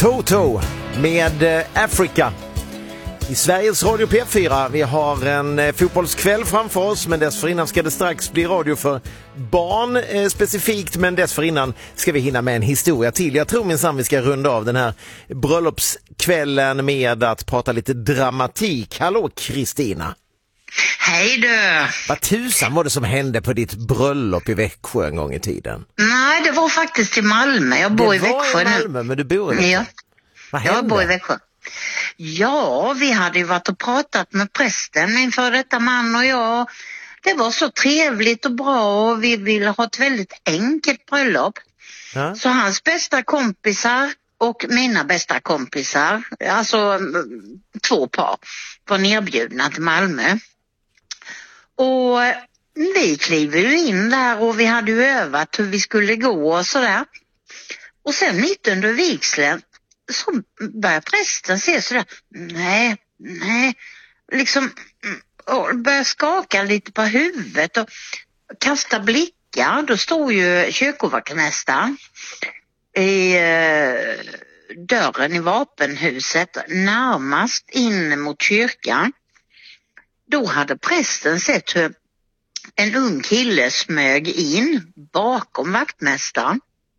Toto med Africa i Sveriges Radio P4. Vi har en fotbollskväll framför oss, men dessförinnan ska det strax bli radio för barn specifikt, men dessförinnan ska vi hinna med en historia till. Jag tror minsann vi ska runda av den här bröllopskvällen med att prata lite dramatik. Hallå Kristina! Hej du! Vad tusan var det som hände på ditt bröllop i Växjö en gång i tiden? Nej, det var faktiskt i Malmö. Jag bor i Växjö nu. Malmö, men du bor i Växjö? Ja. Vad hände? Jag bor i Växjö. Ja, vi hade ju varit och pratat med prästen, min för detta man och jag. Det var så trevligt och bra och vi ville ha ett väldigt enkelt bröllop. Ja. Så hans bästa kompisar och mina bästa kompisar, alltså 2 par, var nerbjudna till Malmö. Och vi kliver ju in där och vi hade ju övat hur vi skulle gå och sådär. Och sen mitt under vigseln så börjar prästen se sådär, nej, liksom, och börjar skaka lite på huvudet och kasta blickar. Då står ju kyrkovaktmästaren i dörren i vapenhuset närmast in mot kyrkan. Då hade prästen sett hur en ung kille smög in bakom vaktmästaren.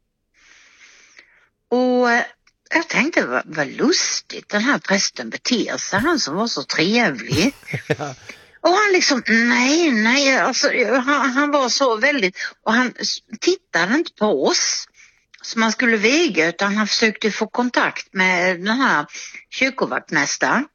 Och jag tänkte, vad lustigt den här prästen beter sig, han som var så trevlig. Och han liksom, nej, alltså, han var så väldigt, och han tittade inte på oss som man skulle viga, utan han försökte få kontakt med den här kyrkovaktmästaren.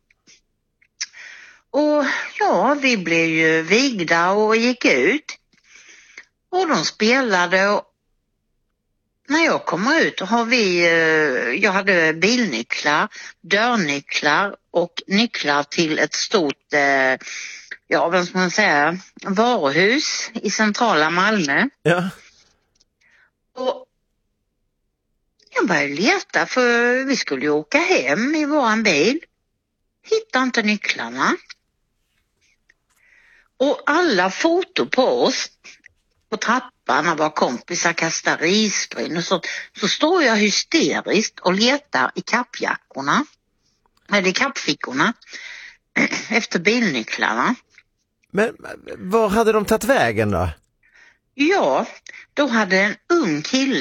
Och ja, vi blev ju vigda och gick ut. Och de spelade och när jag kom ut har jag hade bilnycklar, dörrnycklar och nycklar till ett stort, vad ska man säga, varuhus i centrala Malmö. Ja. Och jag började leta för vi skulle ju åka hem i våran bil. Hittade inte nycklarna. Och alla foto på oss på trappan när våra kompisar kastar risbryn och så står jag hysteriskt och letar i kappjackorna, eller i kappfickorna efter bilnycklarna. Men var hade de tagit vägen då? Ja, då hade en ung kille